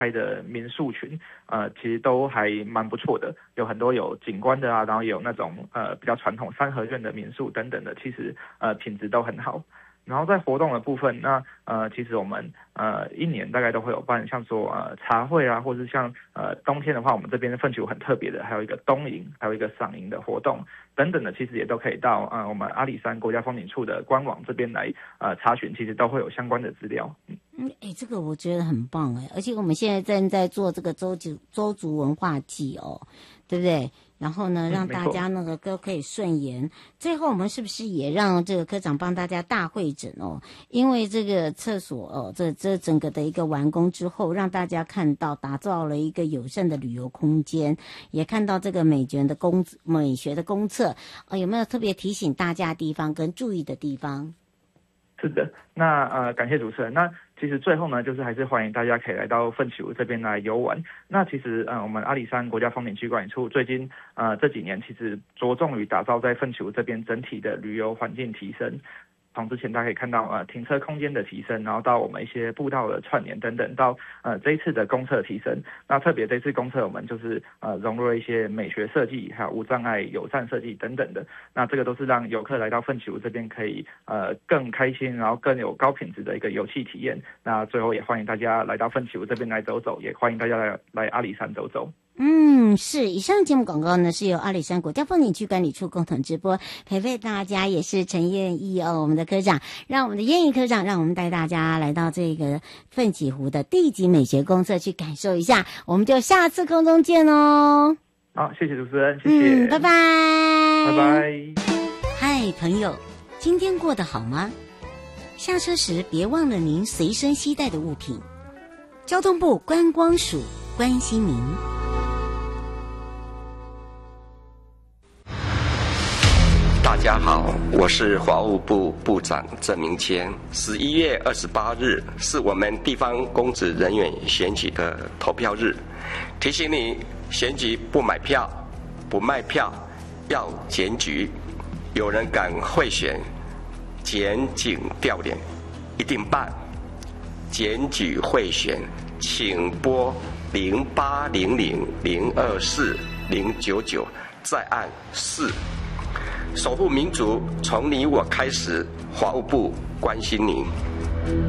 开的民宿群，其实都还蛮不错的，有很多有景观的啊，然后也有那种比较传统三合院的民宿等等的，其实品质都很好。然后在活动的部分，那其实我们一年大概都会有办，像说茶会啊，或是像冬天的话，我们这边奋起湖很特别的，还有一个冬营，还有一个赏营的活动等等的，其实也都可以到我们阿里山国家风景处的官网这边来查询，其实都会有相关的资料。 这个我觉得很棒而且我们现在正在做这个周族文化季对不对？然后呢，让大家那个都可以顺延。最后我们是不是也让这个科长帮大家大会诊因为这个厕所这整个的一个完工之后，让大家看到打造了一个友善的旅游空间，也看到这个美学的公厕有没有特别提醒大家的地方跟注意的地方？ 是的，那感谢主持人。那其实最后呢，就是还是欢迎大家可以来到奋起湖这边来游玩。那其实我们阿里山国家风景区管理处最近这几年其实着重于打造在奋起湖这边整体的旅游环境提升。从之前大家可以看到停车空间的提升，然后到我们一些步道的串联等等，到这一次的公厕提升。那特别这次公厕我们就是融入了一些美学设计，还有无障碍友善设计等等的。那这个都是让游客来到奋起湖这边可以更开心，然后更有高品质的一个游憩体验。那最后也欢迎大家来到奋起湖这边来走走，也欢迎大家来阿里山走走。 是。以上节目广告呢是由阿里山国家风景区管理处共同直播，陪伴大家也是陈燕义我们的科长，让我们的燕义科长让我们带大家来到这个奋起湖的地级美学公厕去感受一下。我们就下次空中见好，谢谢主持人，谢谢， 拜拜， 拜拜。 嗨，朋友，今天过得好吗？下车时别忘了您随身携带的物品。交通部观光署关心您。 大家好，我是法务部部长郑明谦。11月28日是我们地方公职人员选举的投票日，提醒你选举不买票、不卖票，要检举。有人敢贿选、检警调脸，一定办。检举贿选，请拨0800024099，再按4。守护民主，从你我开始。法务部关心您。